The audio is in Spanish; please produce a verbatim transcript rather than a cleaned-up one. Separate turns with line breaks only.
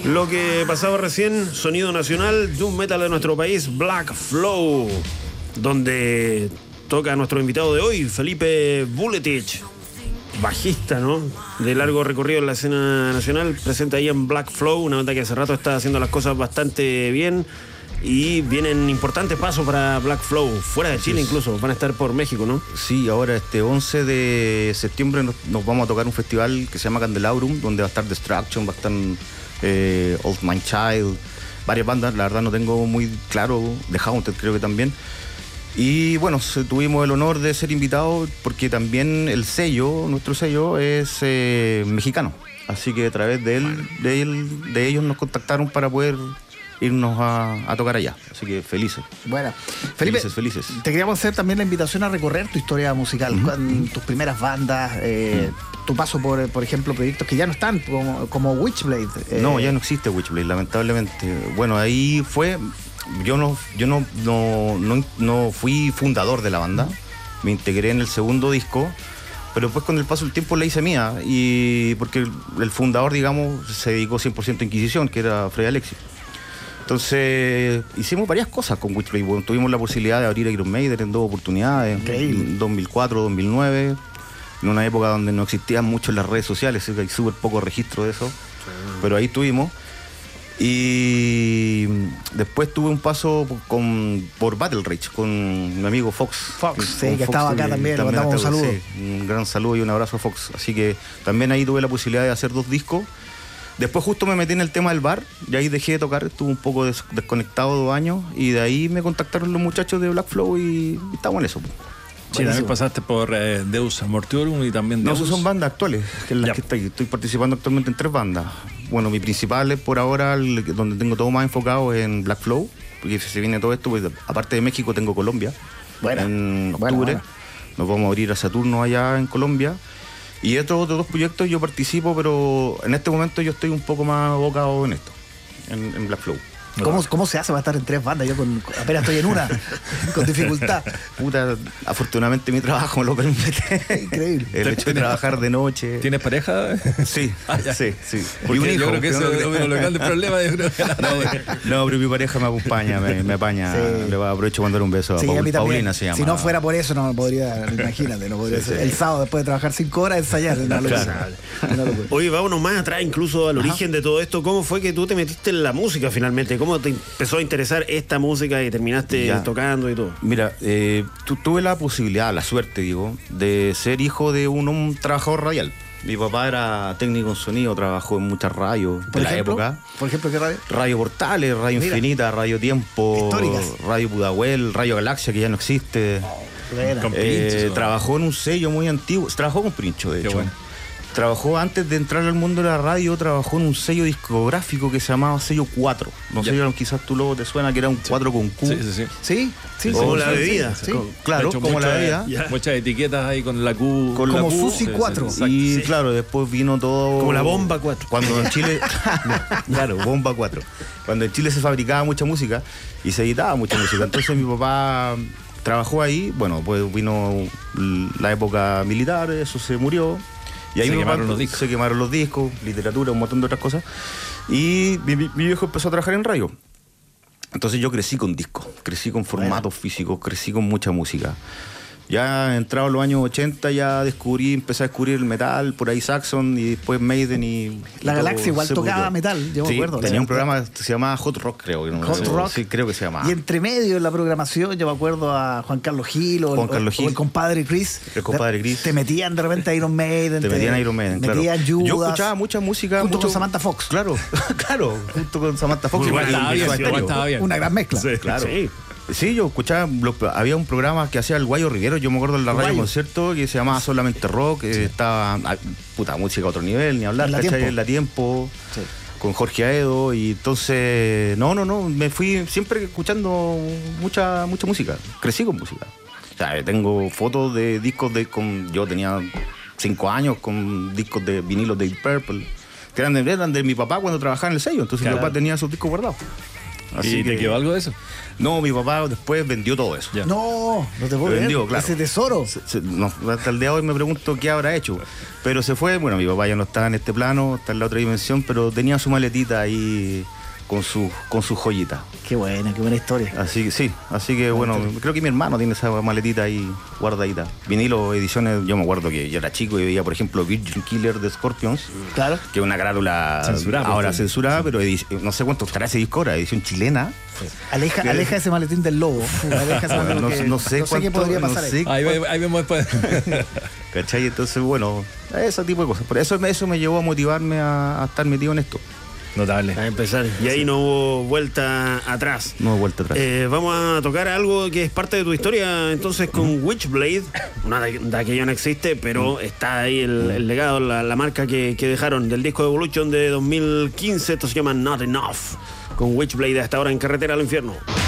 Lo que pasaba recién, sonido nacional, doom metal de nuestro país, Black Flow, donde toca nuestro invitado de hoy, Felipe Buletich, bajista, ¿no? De largo recorrido en la escena nacional, presente ahí en Black Flow, una banda que hace rato está haciendo las cosas bastante bien y vienen importantes pasos para Black Flow, fuera de Chile incluso, van a estar por México, ¿no?
Sí, ahora este once de septiembre nos, nos vamos a tocar un festival que se llama Candelabrum, donde va a estar Destruction, va a estar eh, Old Man Child, varias bandas, la verdad no tengo muy claro, The Haunted creo que también. Y bueno, tuvimos el honor de ser invitados porque también el sello, nuestro sello es eh, mexicano, así que a través de él, de él, de ellos nos contactaron para poder irnos a, a tocar allá, así que felices.
Bueno, Felipe,
felices, felices.
Te queríamos hacer también la invitación a recorrer tu historia musical, uh-huh. con tus primeras bandas, eh, uh-huh. tu paso por, por ejemplo, proyectos que ya no están, como, como Witchblade. Eh.
No, ya no existe Witchblade, lamentablemente. Bueno, ahí fue, yo no, yo no, no, no, no fui fundador de la banda, me integré en el segundo disco, pero después con el paso del tiempo la hice mía, y porque el, el fundador, digamos, se dedicó cien por ciento a Inquisición, que era Freddy Alexis. Entonces hicimos varias cosas con Witchblade. Bueno, tuvimos la posibilidad de abrir Iron Maiden en dos oportunidades,
increíble,
en dos mil cuatro, dos mil nueve, en una época donde no existían mucho las redes sociales, hay súper poco registro de eso, sí. Pero ahí estuvimos. Y después tuve un paso con, por Battle Rage con mi amigo Fox.
Fox,
con
sí, que
Fox
estaba acá
de,
también, le mandamos un saludo.
Sí, un gran saludo y un abrazo a Fox. Así que también ahí tuve la posibilidad de hacer dos discos. Después justo me metí en el tema del bar y ahí dejé de tocar, estuve un poco des- desconectado dos años y de ahí me contactaron los muchachos de Black Flow y, y estamos en eso.
Sí, también pasaste por eh, Deus Mortuorum y también Deus.
No, esas son bandas actuales, que en las ya. que estoy, estoy participando actualmente en tres bandas. Bueno, mi principal es por ahora, el, donde tengo todo más enfocado en Black Flow, porque se viene todo esto, pues, aparte de México tengo Colombia,
bueno,
en octubre,
bueno, bueno.
Nos vamos a abrir a Saturno allá en Colombia. Y estos otros dos proyectos yo participo, pero en este momento yo estoy un poco más abocado en esto, en, en Black Flow.
¿Cómo, ¿Cómo se hace para estar en tres bandas? Yo con, apenas estoy en una, con dificultad.
Puta, afortunadamente mi trabajo me lo permite.
Increíble.
El hecho de trabajar de noche.
¿Tienes pareja?
Sí, ah, sí, sí.
Porque y un hijo, yo creo que eso es uno de los grandes problemas. Yo creo que
no, no, pero mi pareja me acompaña, me, me apaña. Sí. Le aprovecho a mandar un beso a,
sí,
Paul,
a mí
Paulina se llama.
Si no fuera por eso no podría, imagínate, no podría sí, ser. Sí. El sábado después de trabajar cinco horas ensayar. Una locura.
Claro. Oye, vámonos más atrás, incluso al Ajá. origen de todo esto. ¿Cómo fue que tú te metiste en la música finalmente? ¿Cómo te empezó a interesar esta música y terminaste ya. tocando y todo?
Mira, eh, tu, tuve la posibilidad, la suerte, digo, de ser hijo de un, un trabajador radial. Mi papá era técnico en sonido, trabajó en muchas radios de la época.
¿Por ejemplo qué radio?
Radio Portales, Radio Mira. Infinita, Radio Tiempo,
históricas.
Radio Pudahuel, Radio Galaxia, que ya no existe.
Oh,
con
eh,
Princho,
trabajó en un sello muy antiguo, trabajó con Princho, de
qué
hecho.
Bueno.
Trabajó antes de entrar al mundo de la radio, trabajó en un sello discográfico que se llamaba Sello cuatro. No sé, yeah. quizás tú luego te suena que era un sí. cuatro con Q.
Sí, sí, sí.
Sí, sí.
Como la bebida.
Sí.
Con, claro, como mucha, la bebida.
Yeah. Muchas etiquetas ahí con la Q.
Con como
la Q.
Susi cuatro.
Sí, sí, y sí. claro, después vino todo...
Como la Bomba cuatro.
Cuando en Chile... claro, Bomba cuatro. Cuando en Chile se fabricaba mucha música y se editaba mucha música. Entonces mi papá trabajó ahí. Bueno, pues vino la época militar, eso se murió. Y ahí
se, quemaron
papá,
los discos.
se quemaron los discos, literatura, un montón de otras cosas. Y mi, mi viejo empezó a trabajar en radio. Entonces yo crecí con discos, crecí con formatos bueno. físicos, crecí con mucha música. Ya entrado los años ochenta ya descubrí, empecé a descubrir el metal, por ahí Saxon y después Maiden y...
La
y
Galaxia igual tocaba metal, yo
sí,
me acuerdo.
tenía un programa que se llamaba Hot Rock, creo. Que no
Hot
sé,
Rock.
Sí, creo que se llamaba.
Y entre medio en la programación yo me acuerdo a Juan Carlos Gil o,
Juan Carlos
o,
Gil.
o el compadre Chris.
El compadre Chris.
Te metían de repente a Iron Maiden.
Te, te metían a Iron Maiden, claro.
Metían Judas.
Yo escuchaba mucha música.
Junto
mucho,
con Samantha Fox.
Claro, claro, junto con Samantha Fox.
Igual estaba bien, igual estaba bien.
Una gran mezcla.
Sí, claro.
Sí.
Sí, yo escuchaba, lo, había un programa que hacía el Guayo Rivero, yo me acuerdo en la radio
Guayo.
concierto, que se llamaba Solamente Rock, sí. eh, estaba, puta, música a otro nivel, ni hablar,
en la
¿cachai?
Tiempo,
en la tiempo
sí.
con Jorge Aedo, y entonces, no, no, no, me fui siempre escuchando mucha mucha música, crecí con música. O sea, tengo fotos de discos de, con, yo tenía cinco años con discos de vinilos de Deep Purple, que eran de, eran de mi papá cuando trabajaba en el sello, entonces claro. mi papá tenía esos discos guardados. Así
¿Y te
que-
quedó algo de eso?
No, mi papá después vendió todo eso.
Ya.
No, no te puedo
Lo
creer.
vendió, claro.
Ese tesoro.
Se- se- no, hasta el día de hoy me pregunto qué habrá hecho. Pero se fue, bueno, mi papá ya no está en este plano, está en la otra dimensión, pero tenía su maletita ahí con su, con sus joyitas.
Qué buena, qué buena historia.
Así que sí, así que bueno, creo que mi hermano tiene esa maletita ahí guardadita. Vinilo, ediciones, yo me acuerdo que yo era chico y veía, por ejemplo, Virgin Killer de Scorpions,
Claro.
que es una carátula
Censurada,
ahora
pues,
censurada, pero edi- no sé cuánto estará ese disco ahora, edición chilena.
Aleja, aleja ese maletín del lobo. Aleja ese maletín
No,
que-
no sé
no sé qué
cuánto,
podría
no
pasar ahí.
sé
Ahí, ve- ahí vemos después.
¿Cachai? Entonces, bueno, ese tipo de cosas. Por eso, eso me llevó a motivarme a, a estar metido en esto.
Notable.
A empezar. Y ahí no hubo vuelta atrás.
No he vuelto atrás.
Eh, vamos a tocar algo que es parte de tu historia entonces con Witchblade, una de, de que ya no existe, pero está ahí el, el legado, la, la marca que, que dejaron del disco de Evolution de dos mil quince. Esto se llama Not Enough, con Witchblade hasta ahora en Carretera al Infierno.